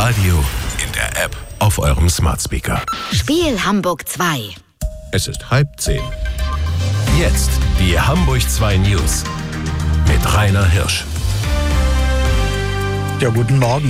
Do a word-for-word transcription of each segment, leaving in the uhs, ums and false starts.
Radio, in der App, auf eurem Smart Speaker. Spiel Hamburg zwei. Es ist halb zehn. Jetzt die Hamburg zwei News mit Rainer Hirsch. Ja, guten Morgen.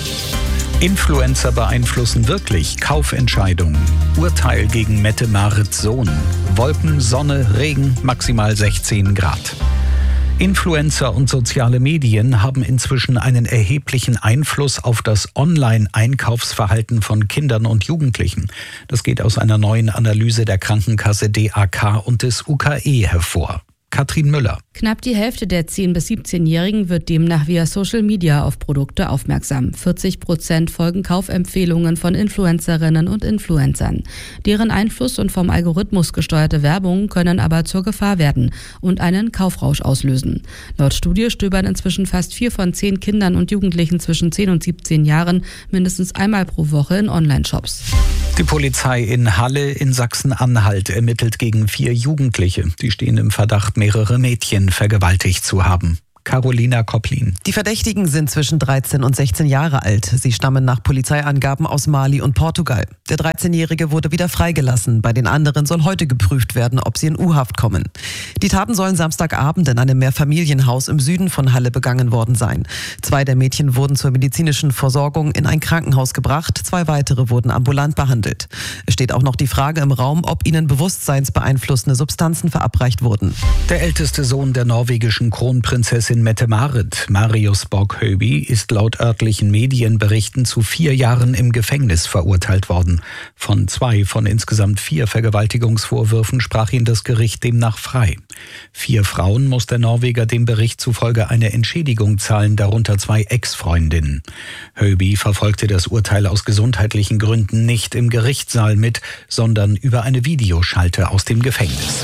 Influencer beeinflussen wirklich Kaufentscheidungen. Urteil gegen Mette-Marits Sohn. Wolken, Sonne, Regen, maximal sechzehn Grad. Influencer und soziale Medien haben inzwischen einen erheblichen Einfluss auf das Online-Einkaufsverhalten von Kindern und Jugendlichen. Das geht aus einer neuen Analyse der Krankenkasse D A K und des U K E hervor. Katrin Müller. Knapp die Hälfte der zehn- bis siebzehnjährigen wird demnach via Social Media auf Produkte aufmerksam. vierzig Prozent folgen Kaufempfehlungen von Influencerinnen und Influencern. Deren Einfluss und vom Algorithmus gesteuerte Werbung können aber zur Gefahr werden und einen Kaufrausch auslösen. Laut Studie stöbern inzwischen fast vier von zehn Kindern und Jugendlichen zwischen zehn und siebzehn Jahren mindestens einmal pro Woche in Online-Shops. Die Polizei in Halle in Sachsen-Anhalt ermittelt gegen vier Jugendliche. Die stehen im Verdacht, mehrere Mädchen vergewaltigt zu haben. Carolina Kopplin. Die Verdächtigen sind zwischen dreizehn und sechzehn Jahre alt. Sie stammen nach Polizeiangaben aus Mali und Portugal. Der dreizehnjährige wurde wieder freigelassen. Bei den anderen soll heute geprüft werden, ob sie in U-Haft kommen. Die Taten sollen Samstagabend in einem Mehrfamilienhaus im Süden von Halle begangen worden sein. Zwei der Mädchen wurden zur medizinischen Versorgung in ein Krankenhaus gebracht. Zwei weitere wurden ambulant behandelt. Es steht auch noch die Frage im Raum, ob ihnen bewusstseinsbeeinflussende Substanzen verabreicht wurden. Der älteste Sohn der norwegischen Kronprinzessin Mette-Marit, Marius Borg-Høiby, ist laut örtlichen Medienberichten zu vier Jahren im Gefängnis verurteilt worden. Von zwei von insgesamt vier Vergewaltigungsvorwürfen sprach ihn das Gericht demnach frei. Vier Frauen muss der Norweger dem Bericht zufolge eine Entschädigung zahlen, darunter zwei Ex-Freundinnen. Høiby verfolgte das Urteil aus gesundheitlichen Gründen nicht im Gerichtssaal mit, sondern über eine Videoschalte aus dem Gefängnis.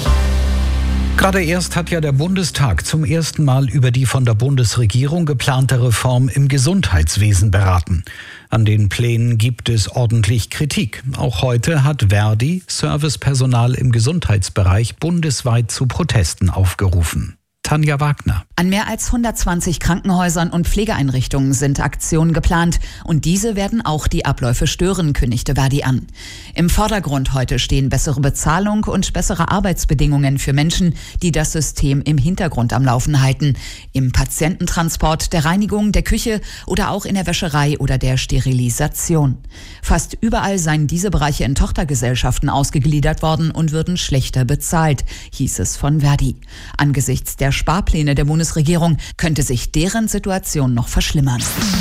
Gerade erst hat ja der Bundestag zum ersten Mal über die von der Bundesregierung geplante Reform im Gesundheitswesen beraten. An den Plänen gibt es ordentlich Kritik. Auch heute hat Verdi Servicepersonal im Gesundheitsbereich bundesweit zu Protesten aufgerufen. Tanja Wagner. An mehr als hundertzwanzig Krankenhäusern und Pflegeeinrichtungen sind Aktionen geplant und diese werden auch die Abläufe stören, kündigte Verdi an. Im Vordergrund heute stehen bessere Bezahlung und bessere Arbeitsbedingungen für Menschen, die das System im Hintergrund am Laufen halten. Im Patiententransport, der Reinigung, der Küche oder auch in der Wäscherei oder der Sterilisation. Fast überall seien diese Bereiche in Tochtergesellschaften ausgegliedert worden und würden schlechter bezahlt, hieß es von Verdi. Angesichts der Sparpläne der Bundesregierung könnte sich deren Situation noch verschlimmern.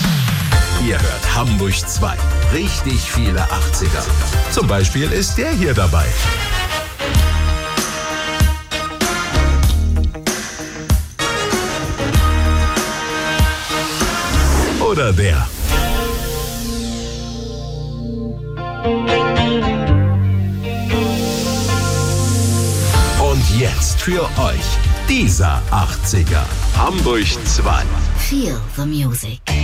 Ihr hört Hamburg zwei. Richtig viele achtziger. Zum Beispiel ist der hier dabei. Oder der. Und jetzt für euch dieser achtziger. Hamburg zwei. Feel the music.